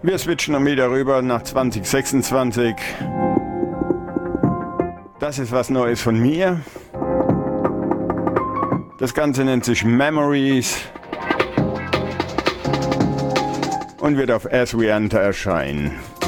Wir switchen dann wieder rüber nach 2026. Das ist was Neues von mir. Das Ganze nennt sich Memories und wird auf As We Enter erscheinen.